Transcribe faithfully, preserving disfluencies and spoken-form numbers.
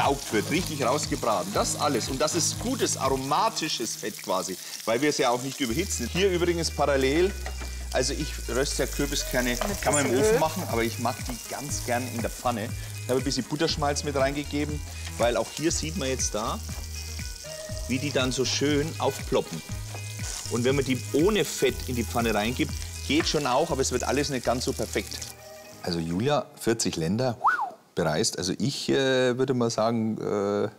gesaugt wird, richtig rausgebraten. Das alles. Und das ist gutes, aromatisches Fett quasi, weil wir es ja auch nicht überhitzen. Hier übrigens parallel, also ich röste ja Kürbiskerne, kann man im Ofen machen, aber ich mag die ganz gern in der Pfanne. Ich habe ein bisschen Butterschmalz mit reingegeben, weil auch hier sieht man jetzt da, wie die dann so schön aufploppen. Und wenn man die ohne Fett in die Pfanne reingibt, geht schon auch, aber es wird alles nicht ganz so perfekt. Also Julia, vierzig Länder bereist. Also ich äh, würde mal sagen, äh,